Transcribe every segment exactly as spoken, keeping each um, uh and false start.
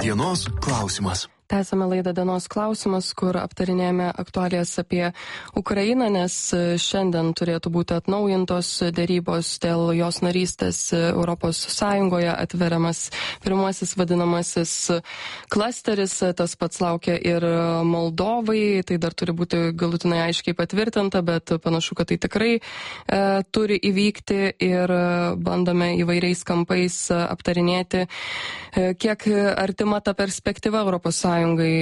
Dienos klausimas. Tęsame laidą Dienos klausimas, kur aptarinėjame aktualijas apie Ukrainą, nes šiandien turėtų būti atnaujintos dėrybos dėl jos narystės Europos Sąjungoje, atveriamas pirmasis vadinamasis klasteris, tas pats laukia ir Moldovai, tai dar turi būti galutinai aiškiai patvirtinta, bet panašu, kad tai tikrai e, turi įvykti ir bandome įvairiais kampais aptarinėti, e, kiek artima ta perspektyva Europos Sąjungoje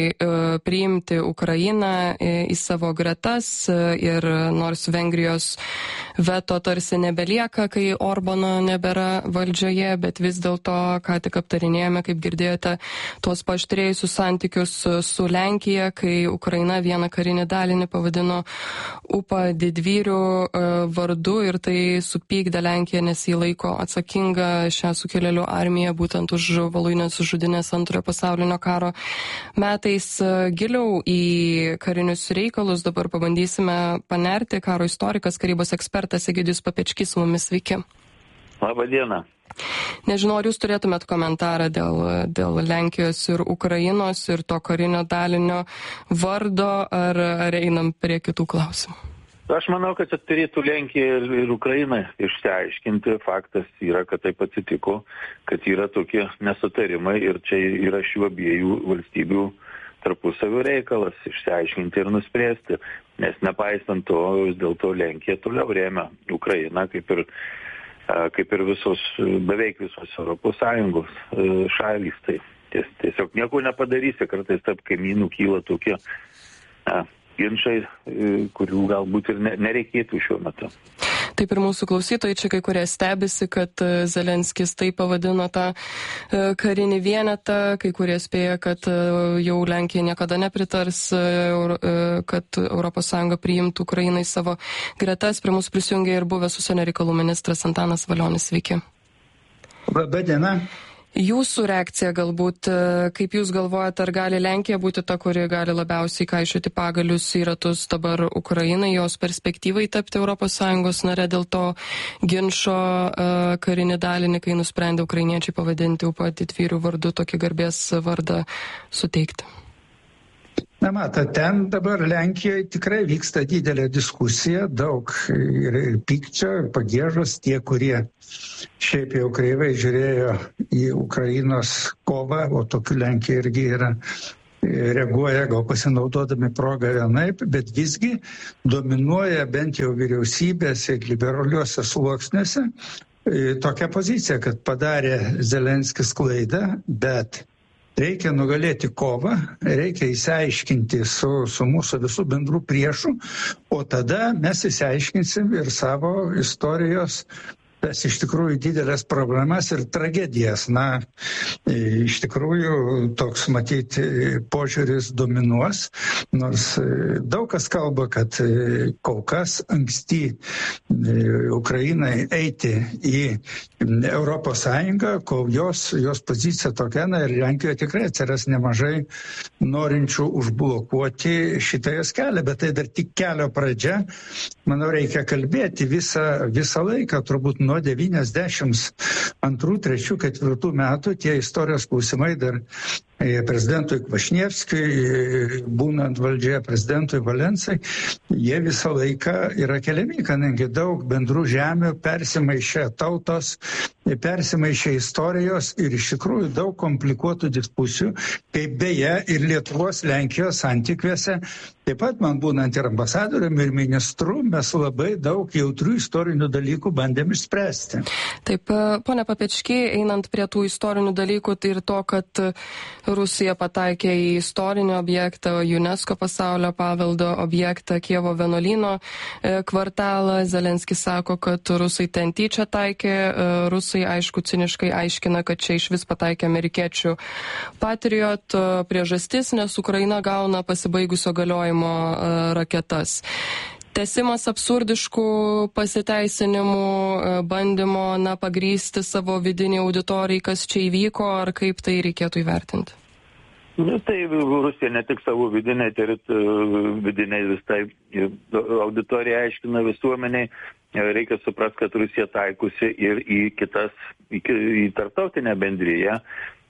priimti Ukrainą į savo gretas ir nors Vengrijos veto tarsi nebelieka, kai Orbano nebėra valdžioje, bet vis dėlto, ką tik aptarinėjome, kaip girdėjote, tuos paaštrėjusius santykius su Lenkija, kai Ukraina vieną karinį dalinį pavadino UPA didvyrių vardu ir tai supykdė Lenkiją, nes jį laiko atsakinga šią sukilėlių armiją būtent už Voluinės žudynės antrojo pasaulinio karo metais. Giliau į karinius reikalus dabar pabandysime panerti. Karo istorikas, karybos ekspertas Egidijus Papečkys su mumis. Sveiki. Labą dieną. Nežinau, ar jūs turėtumėt komentarą dėl, dėl Lenkijos ir Ukrainos ir to karinio dalinio vardo, ar, ar einam prie kitų klausimų? Aš manau, kad turėtų Lenkija ir, ir Ukraina išsiaiškinti. Faktas yra, kad taip atsitiko, kad yra tokie nesutarimai ir čia yra šių abiejų valstybių tarpusavio reikalas išsiaiškinti ir nuspręsti. Nes nepaisant to, vis dėlto Lenkija toliau remia Ukrainą, kaip ir, kaip ir visos, beveik visos Europos Sąjungos šalys. Tai tiesiog nieko nepadarysi, kartais tarp kaimynų kyla tokie na, ginčai, kurių galbūt ir nereikėtų šiuo metu. Taip ir mūsų klausytojai čia kai kurie stebisi, kad Zelenskis taip pavadino tą karinį vienetą, kai kurie spėja, kad jau Lenkija niekada nepritars, kad Europos Sąjunga priimtų Ukrainą į savo gretas. Prie mūsų prisijungė ir buvęs užsienio reikalų ministras Antanas Valionis. Sveiki. Labą dieną. Jūsų reakcija galbūt, kaip jūs galvojate, ar gali Lenkija būti ta, kuri gali labiausiai kaišioti pagalius į ratus dabar Ukrainai, jos perspektyvai tapti Europos Sąjungos nare dėl to ginčo uh, karinį dalinį, kai nusprendė ukrainiečiai pavadinti UPA didvyrių vardu, tokį garbės vardą suteikti? Na, mato, ten dabar Lenkijoje tikrai vyksta didelė diskusija, daug ir, ir pykčio, ir pagiežos. Tie, kurie šiaip jau kreivai žiūrėjo į Ukrainos kovą, o tokių Lenkija irgi yra, reaguoja gal pasinaudodami progą vienaip, bet visgi dominuoja bent jau vyriausybės ir liberaliuose sluoksniuose tokia pozicija, kad padarė Zelenskis klaidą, bet reikia nugalėti kovą, reikia įsiaiškinti su, su mūsų visų bendrų priešų, o tada mes įsiaiškinsim ir savo istorijos tas iš tikrųjų didelės problemas ir tragedijas. Na, iš tikrųjų toks matyti požiūris dominuos, nors daug kas kalba, kad kol kas anksti Ukrainai eiti į Europos Sąjungą, kol jos, jos pozicija tokia, na ir Lenkijoje tikrai atsiras nemažai norinčių užblokuoti šitą jos kelią, bet tai dar tik kelio pradžia. Manau, reikia kalbėti visą, visą laiką, turbūt nuo devyniasdešimt antrų, trečių, ketvirtų metų tie istorijos klausimai dar prezidentui Kvašnievskiui, būnant valdžioje prezidentui Valensai, jie visą laiką yra keliami, kadangi daug bendrų žemių persimaišė tautos, persimaišė istorijos ir iš tikrųjų daug komplikuotų diskusijų, kaip beje ir Lietuvos, Lenkijos santykiuose. Taip pat man būnant ir ambasadoriumi, ir ministru, mes labai daug jautrių istorinių dalykų bandėm išspręsti. Taip, ponia Papečky, einant prie tų istorinių dalykų, tai ir to, kad Rusija pataikė į istorinį objektą, UNESCO pasaulio paveldo objektą, Kijevo vienuolyno kvartalą. Zelenskis sako, kad rusai ten tyčia taikė. Rusai, aišku, ciniškai aiškina, kad čia iš vis pataikė amerikiečių Patriot priežastis, nes Ukraina gauna pasibaigusio galiojimo raketas. Tęsimas absurdiškų pasiteisinimų, bandymo na, pagrysti savo vidinį auditorijai, kas čia įvyko, ar kaip tai reikėtų įvertinti? Nu, tai Rusija ne tik savo vidinė, vidinė visai auditorija aiškina visuomeniai. Reikia suprasti, kad Rusija taikusi ir į kitas, į, į tarptautinę bendryją.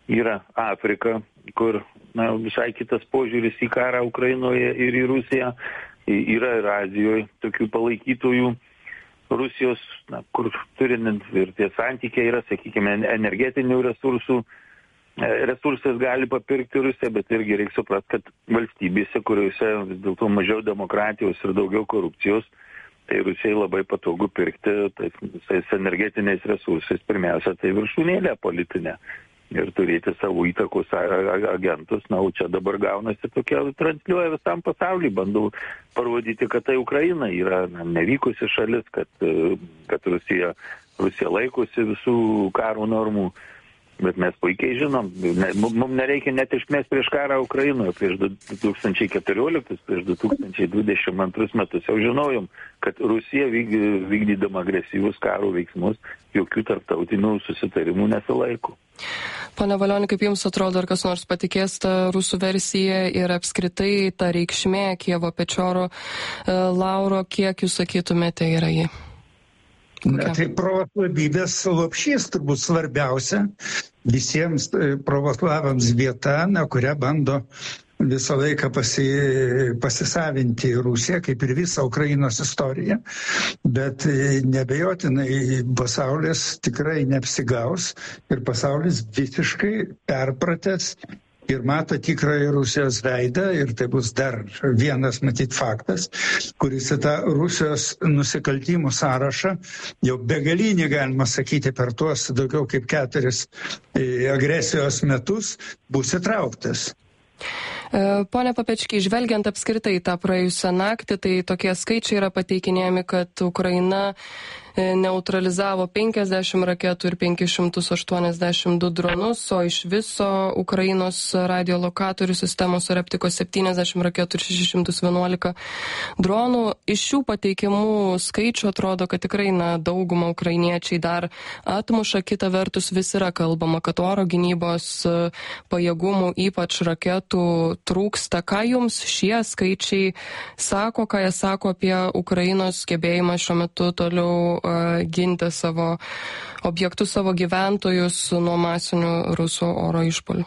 yra Afrika, kur na, visai kitas požiūris į karą Ukrainoje ir į Rusiją. Yra ir Azijoje tokių palaikytojų Rusijos, na, kur turint ir tie santykiai yra, sakykime, energetinių resursų. Resursas gali papirkti Rusiją, bet irgi reikia suprasti, kad valstybėse, kuriuose vis dėlto mažiau demokratijos ir daugiau korupcijos, tai Rusijai labai patogu pirkti tais energetiniais resursais. Pirmiausia, tai viršūnėlė politinė. Ir turėti savo įtakos agentus. Na, o čia dabar gaunasi tokia, transliuoja visam pasauliui, bandau parodyti, kad tai Ukraina yra na, nevykusi šalis, kad, kad Rusija, Rusija laikosi visų karo normų. Bet mes puikiai žinom, ne, mums nereikia net išmest prieš karą Ukrainoje, prieš du tūkstančiai keturioliktus, prieš du tūkstančiai dvidešimt antrus metus jau žinojom, kad Rusija vykdydama agresyvus karo veiksmus jokių tarptautinių susitarimų nesilaiko. Pone Valioni, kaip Jums atrodo, ar kas nors patikės tą rusų versiją ir apskritai ta reikšmė Kijevo Pečoro lauro, kiek Jūs sakytumėte yra jį? Na, tai pravoslavybės lopšys turbūt svarbiausia visiems pravoslavams vieta, na, kurią bando visą laiką pasi, pasisavinti Rusija, kaip ir visą Ukrainos istoriją. Bet nebejotinai pasaulis tikrai neapsigaus ir pasaulis visiškai perpratęs ir mato tikrąjį Rusijos veidą, ir tai bus dar vienas, matyt, faktas, kuris į tą Rusijos nusikaltimų sąrašą jau begalinį, galima sakyti, per tuos daugiau kaip keturis agresijos metus bus įtrauktas. Pone Papečky, žvelgiant apskritai tą praėjusią naktį, tai tokie skaičiai yra pateikinėjami, kad Ukraina neutralizavo penkiasdešimt raketų ir penkis šimtus aštuoniasdešimt du dronus, o iš viso Ukrainos radiolokatorių sistemos ir aptiko septyniasdešimt raketų ir šešis šimtus vienuolika dronų. Iš šių pateikimų skaičių atrodo, kad tikrai na, daugumą ukrainiečiai dar atmuša. Kita vertus vis yra kalbama, kad oro gynybos pajėgumų, ypač raketų, trūksta. Ką Jums šie skaičiai sako, ką jie sako apie Ukrainos gebėjimą šiuo metu toliau ginti savo objektus, savo gyventojus nuo masinių rusų oro išpuolių?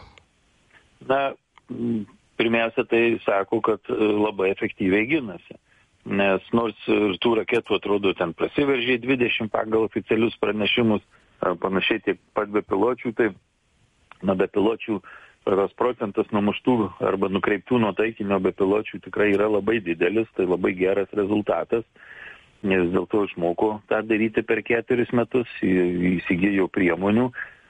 Na, pirmiausia, tai sako, kad labai efektyviai ginasi. Nes nors ir tų raketų atrodo ten prasiveržė dvidešimt pagal oficialius pranešimus, panašiai tiek pat bepiločių, tai na, bepiločių tas procentas numuštų arba nukreiptų nuo taikinio bepiločių tikrai yra labai didelis, tai labai geras rezultatas. Nes dėl to išmoko tą daryti per keturis metus, įsigijo priemonių.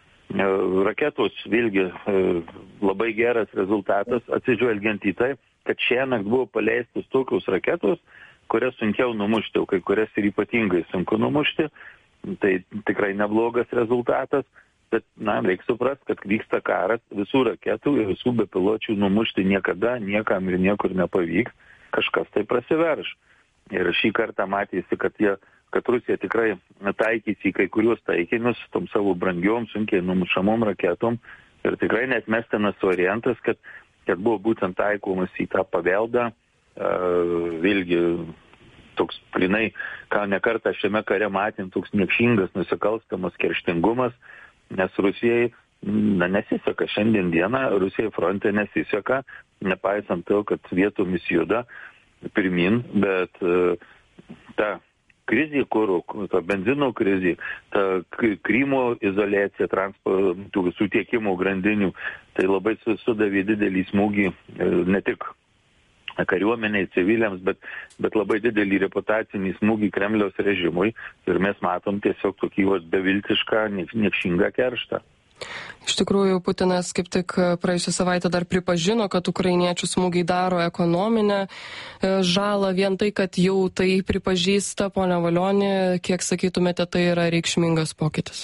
Raketos vėlgi labai geras rezultatas, atsižvelgiant į tai, kad šiąnakt buvo paleistos tokios raketos, kurias sunkiau numušti, o kai kurias ir ypatingai sunku numušti. Tai tikrai neblogas rezultatas, bet na, reikia suprasti, kad vyksta karas, visų raketų ir visų bepiločių numušti niekada, niekam ir niekur nepavyks, kažkas tai prasiverš. Ir šį kartą matėsi, kad, jie, kad Rusija tikrai taikys į kai kuriuos taikinius tom savo brangiom, sunkiai numušamom raketom. Ir tikrai neatmestinas variantas, kad, kad buvo būtent taikomas į tą paveldą. Uh, vėlgi toks plinai, ką nekartą šiame kare matėm, toks niekšingas, nusikalstamas kerštingumas, nes Rusijai na, nesiseka. Šiandien dieną Rusijai fronte nesiseka, nepaisant to, kad vietomis juda pirmin, bet uh, ta krizė, kur, ta benzino krizė, ta Krymo izoliacija, transportų visų tiekimo grandinių, tai labai sudavė didelį smūgį ne tik kariuomeniai, civiliams, bet, bet labai didelį reputacinį smūgį Kremliaus režimui ir mes matom tiesiog tokį beviltišką, niekšingą kerštą. Iš tikrųjų, Putinas kaip tik praėjusią savaitę dar pripažino, kad ukrainiečių smūgiai daro ekonominę žalą. Vien tai, kad jau tai pripažįsta, ponia Valioni, kiek sakytumėte, tai yra reikšmingas pokytis?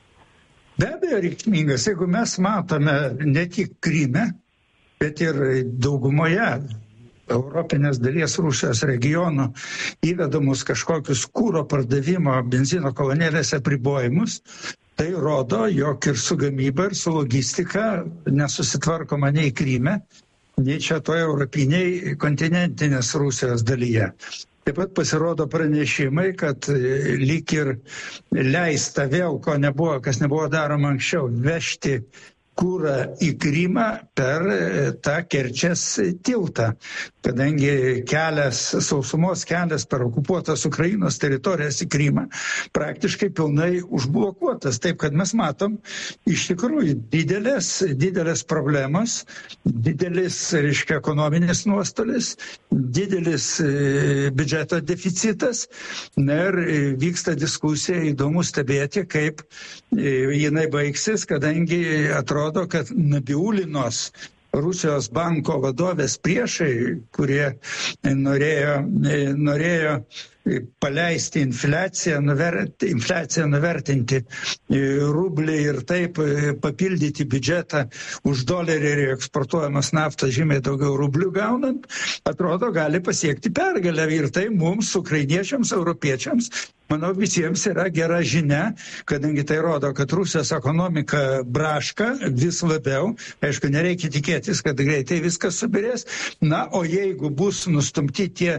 Be abejo, reikšmingas. Jeigu mes matome ne tik Kryme, bet ir daugumoje europinės dalies Rusijos regionų įvedamus kažkokius kūro pardavimo benzino kolonėlėse apribojimus, tai rodo, jog ir su gamyba, ir su logistika nesusitvarkoma nei Kryme, nei čia toje europiniai kontinentinės Rusijos dalyje. Taip pat pasirodo pranešimai, kad lyg ir leista vėl, ko nebuvo, kas nebuvo daroma anksčiau, vežti kūrą į Krymą per tą Kerčės tiltą, kadangi kelias, sausumos kelias per okupuotas Ukrainos teritorijas į Krymą praktiškai pilnai užblokuotas. Taip, kad mes matom iš tikrųjų didelės, didelės problemas, didelis, reiškia, ekonominis nuostolis, didelis e, biudžeto deficitas. Na ir vyksta diskusija, įdomu stebėti, kaip e, jinai baigsis, kadangi atrodo, kad Nabiulinos Rusijos banko vadovės priešai, kurie norėjo, norėjo paleisti infliaciją, nuverti, infliaciją nuvertinti rublį ir taip papildyti biudžetą už dolerį ir eksportuojamas naftas žymiai daugiau rublių gaunant, atrodo, gali pasiekti pergalę. Ir tai mums, ukrainiečiams, europiečiams, manau, visiems yra gera žinia, kadangi tai rodo, kad Rusijos ekonomika braška vis labiau. Aišku, nereikia tikėtis, kad greitai viskas subirės. Na, o jeigu bus nustumti tie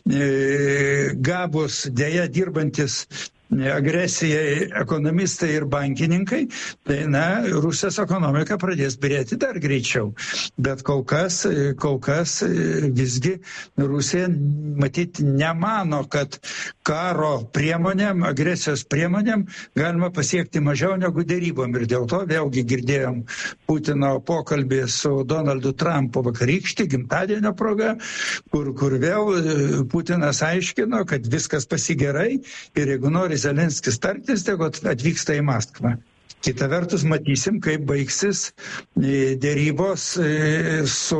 e, gabus, dėja dirbantis agresijai ekonomistai ir bankininkai, tai, na, Rusijos ekonomika pradės birėti dar greičiau. Bet kol kas, kol kas visgi Rusija, matyt, nemano, kad karo priemonėm, agresijos priemonėm galima pasiekti mažiau negu dėrybom. Ir dėl to vėlgi girdėjom Putino pokalbį su Donaldu Trumpu vakarykštį, gimtadienio proga, kur, kur vėl Putinas aiškino, kad viskas pasigerai ir jeigu nori Zelenskis tartis, tegu atvyksta į Maskvą. Kita vertus, matysim, kaip baigsis dėrybos su,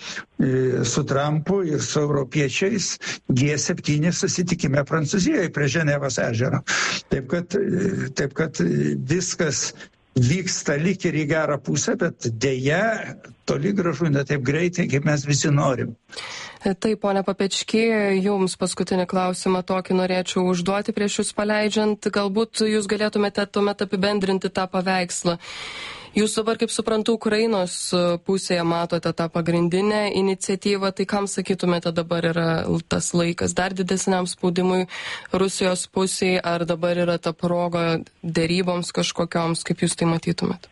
su Trumpu ir su europiečiais G septyni susitikime Prancūzijoje prie Ženevos ežero. Taip kad, taip kad viskas vyksta lyg ir į gerą pusę, bet dėja toli gražu ne taip greitai, kaip mes visi norim. Taip, ponia Papečky, jums paskutinį klausimą tokį norėčiau užduoti prieš jūs paleidžiant. Galbūt jūs galėtumėte tuomet apibendrinti tą paveikslą. Jūs dabar, kaip suprantu, Ukrainos pusėje matote tą pagrindinę iniciatyvą, tai kam sakytumėte dabar yra tas laikas dar didesniam spaudimui Rusijos pusėje, ar dabar yra ta proga dėryboms kažkokioms, kaip jūs tai matytumėte?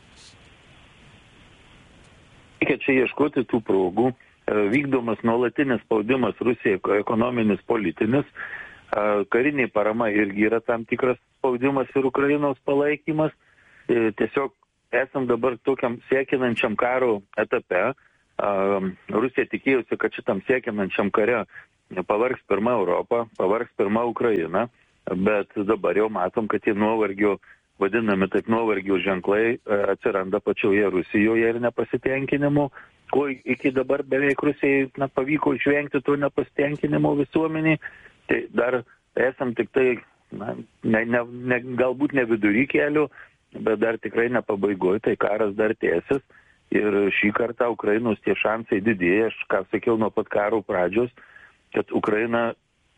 Reikia čia ieškoti tų progų. Vykdomas nuolatinis spaudimas Rusijai, ekonominis, politinis, kariniai parama irgi yra tam tikras spaudimas ir Ukrainos palaikymas. Tiesiog esam dabar tokiam siekinančiam karo etape. Rusija tikėjusi, kad šitam siekinančiam kare pavargs pirma Europa, pavargs pirma Ukraina, bet dabar jau matom, kad tie nuovargio, vadinami taip nuovargio ženklai atsiranda pačioje Rusijoje ir nepasitenkinimu, ko iki dabar beveik Rusijai na, pavyko išvengti to nepasitenkinimo visuomeniai, tai dar esam tik tai, na, ne, ne, ne, galbūt ne vidury kelių, bet dar tikrai ne pabaigoje, tai karas dar tęsis ir šį kartą Ukrainos tie šansai didėja, aš ką sakiau nuo pat karo pradžios, kad Ukraina,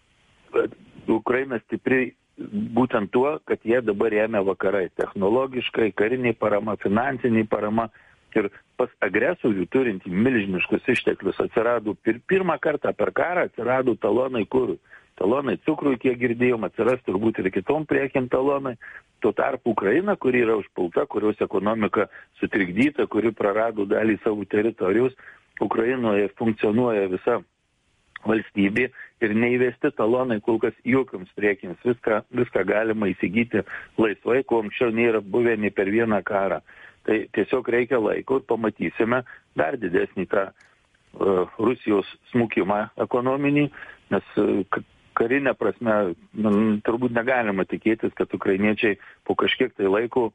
Ukraina stipri būtent tuo, kad jie dabar ėmė vakarai, technologiškai, kariniai parama, finansiniai parama. Ir pas agresorių turintį milžiniškus išteklius atsirado pir, pirmą kartą per karą atsirado talonai kurui. Talonai cukrui, kiek girdėjom, atsiras turbūt ir kitom priekiam talonai. Tuo tarpu Ukraina, kuri yra užpulta, kurios ekonomika sutrikdyta, kuri prarado dalį savo teritorijos, Ukrainoje funkcionuoja visa valstybė ir neįvesti talonai kol kas jokiams priekiams. Viską, viską galima įsigyti laisvai, ko anksčiau nėra buvę nei per vieną karą. Tai tiesiog reikia laiko ir pamatysime dar didesnį tą uh, Rusijos smukimą ekonominį, nes uh, karinė prasme nu, turbūt negalima tikėtis, kad ukrainiečiai po kažkiek tai laiko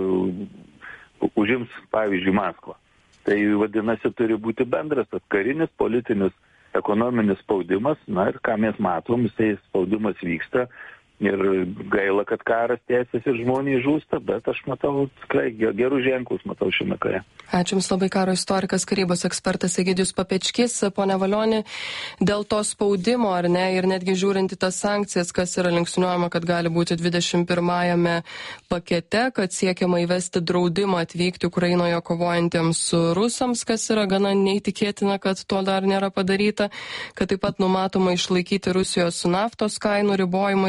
uh, užims, pavyzdžiui, Maskvą. Tai vadinasi, turi būti bendras tas karinis, politinis, ekonominis spaudimas, na ir ką mes matom, jisai spaudimas vyksta. Ir gaila, kad karas tęsiasi ir žmonės žūsta, bet aš matau tikrai gerus ženklus, matau šiame kare. Ačiū Jums labai, karo istorikas, karybos ekspertas Egidijus Papečkys. Pone Valioni, dėl to spaudimo, ar ne, ir netgi žiūrint į tas sankcijas, kas yra linksniuojama, kad gali būti dvidešimt pirmajame pakete, kad siekiama įvesti draudimą atvykti Ukrainoje kovojantiems rusams, kas yra gana neįtikėtina, kad to dar nėra padaryta, kad taip pat numatoma išlaikyti Rusijos naftos kainų ribojimą ir imtis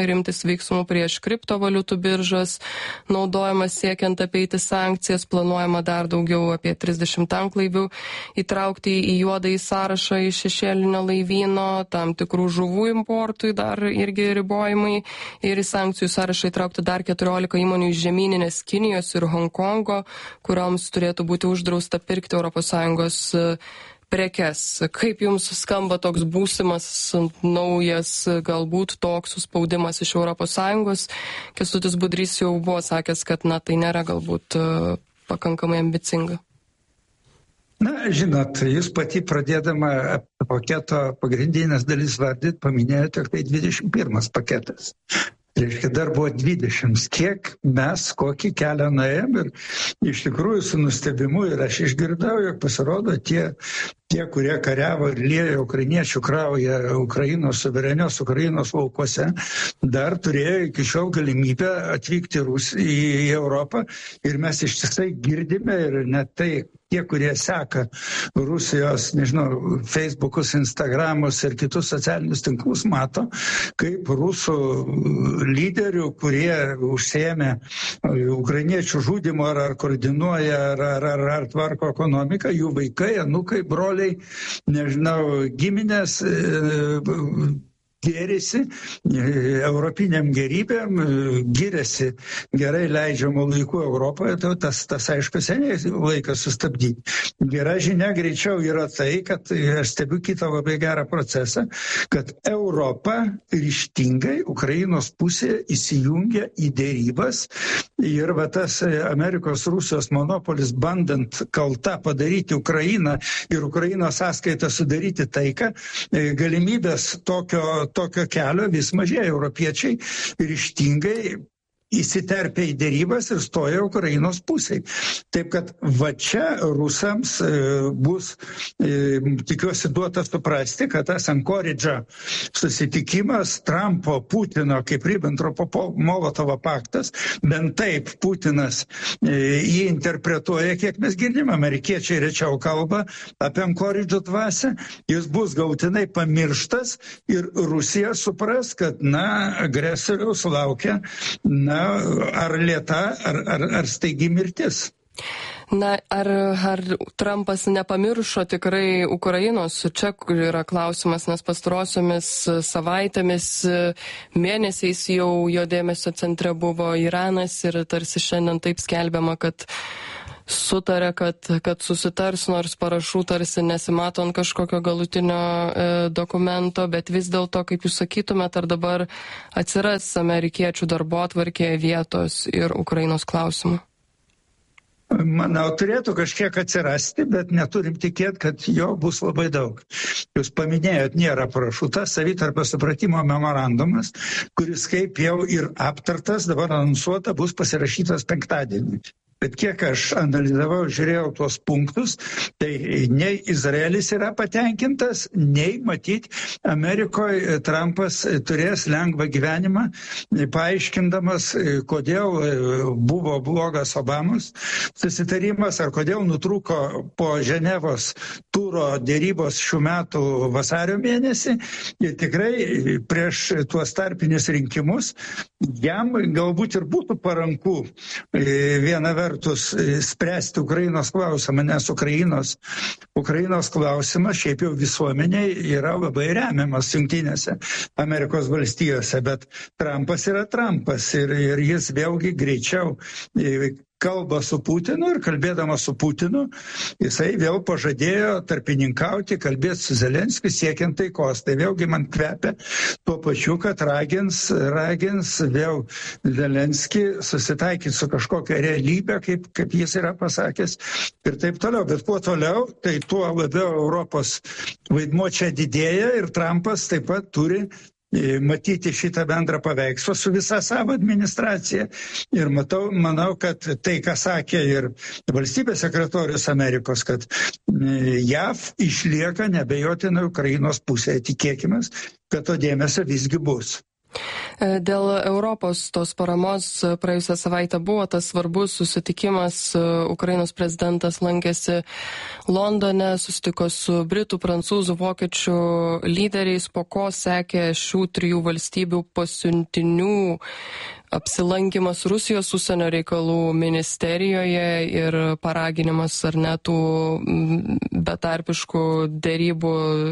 veiksmų prieš kriptovaliutų biržas, naudojamas siekiant apeiti sankcijas, planuojama dar daugiau apie trisdešimt tanklaivių įtraukti į juodąjį sąrašą iš šešėlinio laivyno, tam tikrų žuvų importui dar irgi ribojimai ir į sankcijų sąrašą įtraukti dar keturiolika įmonių iš žemyninės Kinijos ir Honkongo, kurioms turėtų būti uždrausta pirkti Europos Sąjungos prekes. Kaip jums skamba toks būsimas, naujas, galbūt toks spaudimas iš Europos Sąjungos? Kęstutis Budrys jau buvo sakęs, kad na, tai nėra galbūt pakankamai ambicinga. Na, žinot, jūs pati pradėdama paketo pagrindinės dalis vardyt, paminėjote, kad tai dvidešimt pirmas paketas. Reiškia, dar buvo dvidešimt. Kiek mes, kokį kelią nuėjom ir iš tikrųjų su nustebimu ir aš išgirdau, jog pasirodo tie, tie kurie kariavo ir liejo ukrainiečių kraują Ukrainos, suverenios Ukrainos laukuose, dar turėjo iki šiol galimybę atvykti Rus, į, į Europą ir mes ištisai girdime ir net tai tie, kurie seka Rusijos, nežinau, Facebookus, Instagramus ir kitus socialinius tinklus, mato, kaip rusų lyderių, kurie užsiėmė ukrainiečių žudimo ar, ar koordinuoja, ar, ar, ar, ar tvarko ekonomiką, jų vaikai, anūkai, broliai, nežinau, giminės, gėrisi europiniam gerybėm, giriasi gerai leidžiamų laikų Europoje, tai tas, tas aišku, seniai laikas sustabdyti. Gera žinia greičiau yra tai, kad aš stebiu kitą labai gerą procesą, kad Europa ryžtingai Ukrainos pusėje įsijungia į dėrybas ir va tas Amerikos Rusijos monopolis bandant kalta padaryti Ukrainą ir Ukrainos sąskaitą sudaryti taiką, galimybės tokio tokio kelio vis mažėja. Europiečiai ryžtingai įsiterpia į dėrybas ir stoja Ukrainos pusėj. Taip kad va čia rusams e, bus, e, tikiuosi, duota suprasti, kad tas Ankoridžo susitikimas Trumpo, Putino, kaip Ribbentropo-Molotovo paktas, bent taip Putinas e, jį interpretuoja, kiek mes girdim, amerikiečiai rečiau kalba apie Ankoridžo dvasią, jis bus gautinai pamirštas ir Rusija supras, kad, na, agresoriaus laukia, na, ar lėta, ar, ar, ar staigi mirtis. Na, ar, ar Trumpas nepamiršo tikrai Ukrainos? Čia yra klausimas, nes pastarosiomis savaitėmis, mėnesiais jau jo dėmesio centre buvo Iranas ir tarsi šiandien taip skelbiama, kad sutarė, kad, kad susitars, nors parašų tarsi nesimato ant kažkokio galutinio e, dokumento, bet vis dėlto, kaip jūs sakytumėte, ar dabar atsiras amerikiečių darbotvarkėje vietos ir Ukrainos klausimų? Manau, turėtų kažkiek atsirasti, bet neturim tikėti, kad jo bus labai daug. Jūs paminėjot, nėra parašų. Tas savitarpio supratimo memorandumas, kuris kaip jau ir aptartas, dabar anonsuota, bus pasirašytas penktadienį. Bet kiek aš analizavau, žiūrėjau tuos punktus, tai nei Izraelis yra patenkintas, nei matyti Amerikoje Trumpas turės lengvą gyvenimą, paaiškindamas, kodėl buvo blogas Obamos susitarimas, ar kodėl nutrūko po Ženevos turo dėrybos šių metų vasario mėnesį. Ir tikrai prieš tuos tarpinius rinkimus jam galbūt ir būtų paranku viena vertus spręsti Ukrainos klausimą, nes Ukrainos, Ukrainos klausimas šiaip jau visuomeniai yra labai remiamas Jungtinėse Amerikos valstijose, bet Trumpas yra Trumpas ir, ir jis vėlgi greičiau kalba su Putinu ir kalbėdamas su Putinu, jisai vėl pažadėjo tarpininkauti, kalbėti su Zelenskiu siekiant taikos. Tai vėlgi man kvepia tuo pačiu, kad ragins, ragins vėl Zelenskį susitaikyti su kažkokia realybė, kaip, kaip jis yra pasakęs ir taip toliau. Bet kuo toliau, tai tuo labiau Europos vaidmuo čia didėja ir Trumpas taip pat turi matyti šitą bendrą paveikslą su visa savo administracija. Ir matau, manau, kad tai, ką sakė ir valstybės sekretorius Amerikos, kad J A V išlieka nebejotinai Ukrainos pusėje. Tikėkime, kad to dėmesio visgi bus. Dėl Europos tos paramos praėjusią savaitę buvo tas svarbus susitikimas. Ukrainos prezidentas lankėsi Londone, susitiko su Britų, Prancūzų, Vokiečių lyderiais, po ko sekė šių trijų valstybių pasiuntinių apsilankimas Rusijos užsienio reikalų ministerijoje ir paraginimas ar ne tų betarpiškų dėrybų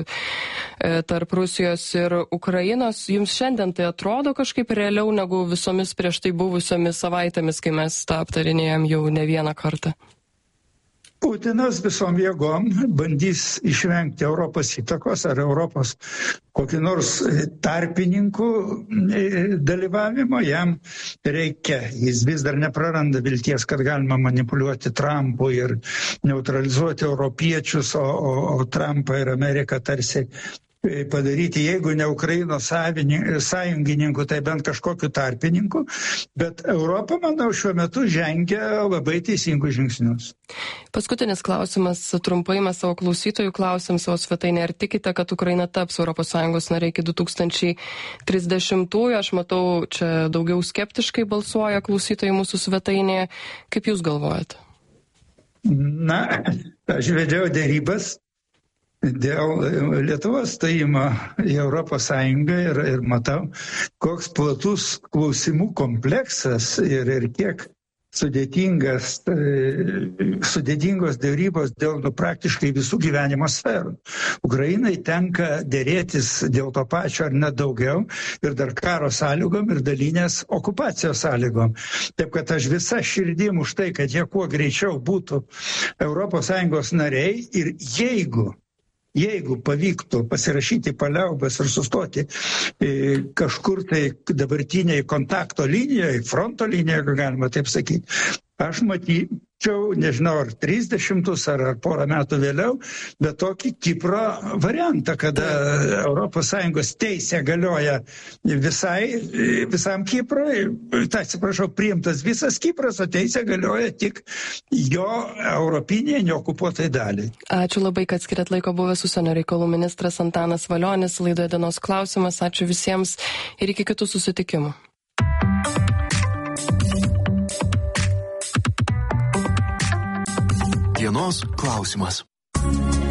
tarp Rusijos ir Ukrainos. Jums šiandien tai atrodo kažkaip realiau negu visomis prieš tai buvusiomis savaitėmis, kai mes tą aptarinėjom jau ne vieną kartą? Putinas visom jėgom bandys išvengti Europos įtakos ar Europos kokį nors tarpininkų dalyvavimo. Jam reikia, jis vis dar nepraranda vilties, kad galima manipuliuoti Trumpu ir neutralizuoti europiečius, o, o, o Trumpą ir Ameriką tarsi padaryti, jeigu ne Ukrainos sąjungininkų, tai bent kažkokiu tarpininku, bet Europa, manau, šiuo metu žengia labai teisingus žingsnius. Paskutinis klausimas, trumpai mes savo klausytojų klausim savo svetainę, ar tikite, kad Ukraina taps Europos Sąjungos narė iki du tūkstančiai trisdešimtųjų? Aš matau, čia daugiau skeptiškai balsuoja klausytojai mūsų svetainėje. Kaip jūs galvojate? Na, aš vedžiau dėrybas dėl Lietuvos stojimo į Europos Sąjungą ir, ir matau, koks platus klausimų kompleksas ir, ir kiek sudėtingas, sudėtingos dėrybos dėl nu, praktiškai visų gyvenimo sferų. Ukrainai tenka dėrėtis dėl to pačio ar net daugiau ir dar karo sąlygom ir dalinės okupacijos sąlygom. Taip kad aš visa širdim už tai, kad jie kuo greičiau būtų Europos Sąjungos nariai ir jeigu Jeigu pavyktų pasirašyti paliaubas ir sustoti e, kažkur tai dabartiniai kontakto linijoje, fronto linijoje, jeigu galima taip sakyti, aš matyčiau, nežinau, ar trisdešimtus ar, ar porą metų vėliau, bet tokį Kipro variantą, kada Europos Sąjungos teisė galioja visai, visam Kiprui, tai atsiprašau, priimtas visas Kipras, o teisė galioja tik jo europinėje neokupuotai daliai. Ačiū labai, kad skiriat laiko, buvęs užsienio reikalų ministras Antanas Valionis, laidoje Dienos klausimas. Ačiū visiems ir iki kitų susitikimų. Dienos klausimas.